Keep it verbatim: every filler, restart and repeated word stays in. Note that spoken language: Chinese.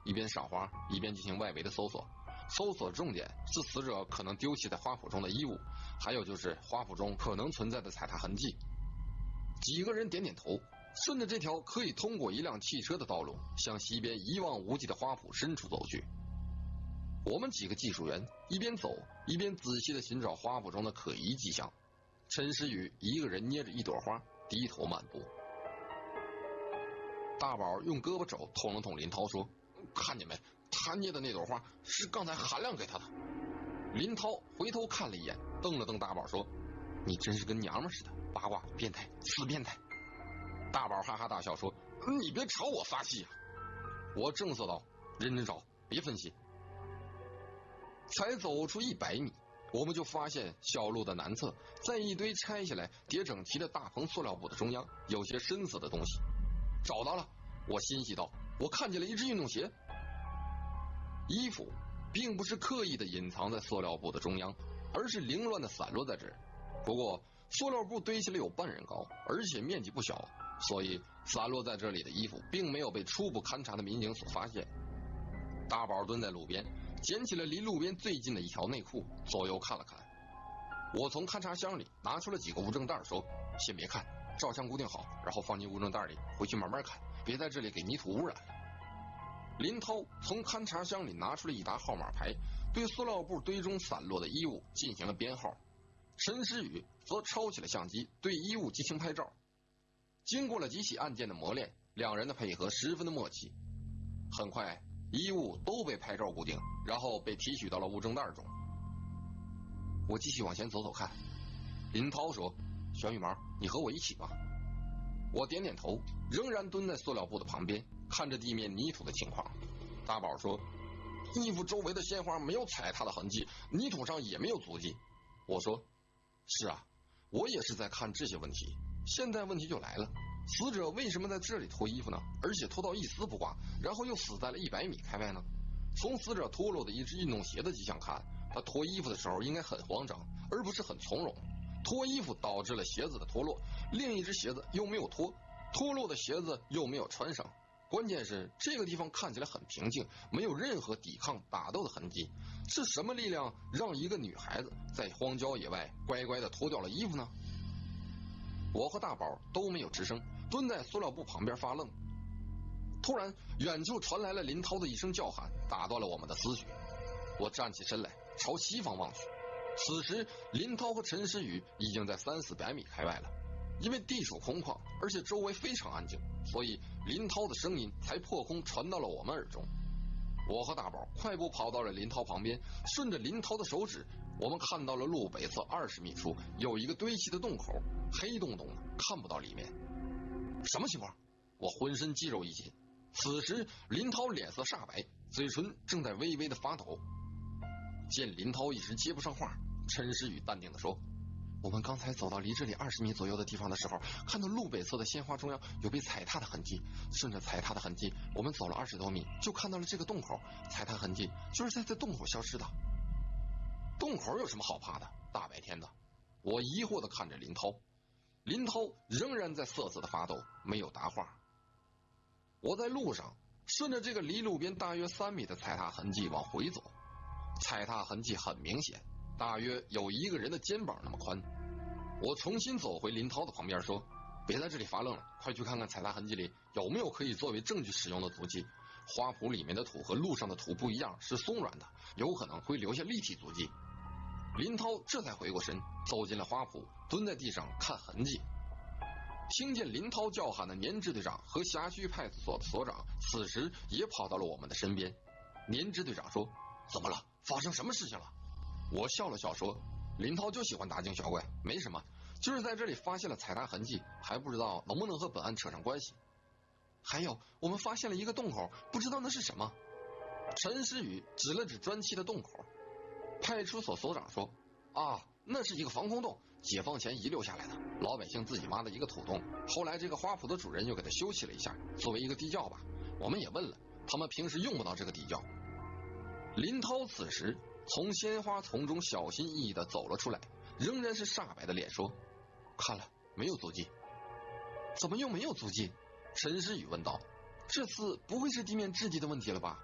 一边赏花，一边进行外围的搜索。搜索重点是死者可能丢弃在花圃中的衣物，还有就是花圃中可能存在的踩踏痕迹。几个人点点头，顺着这条可以通过一辆汽车的道路，向西边一望无际的花圃深处走去。我们几个技术员一边走一边仔细地寻找花圃中的可疑迹象。陈诗雨一个人捏着一朵花，低头漫步。大宝用胳膊肘捅了捅林涛，说：“看见没？他捏的那朵花是刚才韩亮给他的。”林涛回头看了一眼，瞪了瞪大宝，说：“你真是跟娘们似的，八卦变态，死变态。”大宝哈哈大笑说：“你别朝我撒气啊！”我正色道：“认真找，别分析。”才走出一百米，我们就发现小路的南侧，在一堆拆下来叠整齐的大棚塑料布的中央，有些深色的东西。找到了，我欣喜道：“我看见了一只运动鞋。”衣服并不是刻意的隐藏在塑料布的中央，而是凌乱的散落在这儿。不过塑料布堆起来有半人高，而且面积不小，所以散落在这里的衣服并没有被初步勘察的民警所发现。大宝蹲在路边，捡起了离路边最近的一条内裤，左右看了看。我从勘察箱里拿出了几个物证袋，说：“先别看，照相固定好，然后放进物证袋里，回去慢慢看，别在这里给泥土污染了。”林涛从勘察箱里拿出了一沓号码牌，对塑料布堆中散落的衣物进行了编号。陈诗雨则抄起了相机，对衣物进行拍照。经过了几起案件的磨练，两人的配合十分的默契。很快衣物都被拍照固定，然后被提取到了物证袋中。我继续往前走走看。林涛说：“小羽毛，你和我一起吧。”我点点头，仍然蹲在塑料布的旁边，看着地面泥土的情况。大宝说：“衣服周围的鲜花没有踩踏的痕迹，泥土上也没有足迹。”我说：“是啊，我也是在看这些问题。现在问题就来了，死者为什么在这里脱衣服呢？而且脱到一丝不挂，然后又死在了一百米开外呢？从死者脱落的一只运动鞋的迹象看，他脱衣服的时候应该很慌张，而不是很从容。脱衣服导致了鞋子的脱落，另一只鞋子又没有脱，脱落的鞋子又没有穿上。关键是这个地方看起来很平静，没有任何抵抗打斗的痕迹。是什么力量让一个女孩子在荒郊野外乖乖地脱掉了衣服呢？”我和大宝都没有吱声，蹲在塑料布旁边发愣。突然远处传来了林涛的一声叫喊，打断了我们的思绪。我站起身来，朝西方望去。此时林涛和陈诗雨已经在三四百米开外了。因为地处空旷，而且周围非常安静，所以林涛的声音才破空传到了我们耳中。我和大宝快步跑到了林涛旁边，顺着林涛的手指，我们看到了路北侧二十米处有一个堆砌的洞口，黑洞洞的，看不到里面。什么情况？我浑身肌肉一紧。此时林涛脸色煞白，嘴唇正在微微的发抖。见林涛一时接不上话，陈诗雨淡定地说：“我们刚才走到离这里二十米左右的地方的时候，看到路北侧的鲜花中央有被踩踏的痕迹，顺着踩踏的痕迹，我们走了二十多米，就看到了这个洞口，踩踏痕迹就是在这洞口消失的。”洞口有什么好怕的？大白天的。我疑惑地看着林涛，林涛仍然在瑟瑟地发抖，没有答话。我在路上顺着这个离路边大约三米的踩踏痕迹往回走，踩踏痕迹很明显，大约有一个人的肩膀那么宽。我重新走回林涛的旁边，说：“别在这里发愣了，快去看看踩踏痕迹里有没有可以作为证据使用的足迹。花圃里面的土和路上的土不一样，是松软的，有可能会留下立体足迹。”林涛这才回过身，走进了花圃，蹲在地上看痕迹。听见林涛叫喊的年支队长和辖区派出所的所长此时也跑到了我们的身边。年支队长说：“怎么了？发生什么事情了？”我笑了笑说：“林涛就喜欢大惊小怪，没什么，就是在这里发现了踩踏痕迹，还不知道能不能和本案扯上关系。还有，我们发现了一个洞口，不知道那是什么。”陈诗雨指了指砖砌的洞口。派出所所长说：“啊，那是一个防空洞，解放前遗留下来的，老百姓自己挖的一个土洞，后来这个花圃的主人又给它修葺了一下，作为一个地窖吧。我们也问了，他们平时用不到这个地窖。”林涛此时从鲜花丛中小心翼翼地走了出来，仍然是煞白的脸说：“看了，没有足迹。”“怎么又没有足迹？”陈诗雨问道。“这次不会是地面质地的问题了吧？”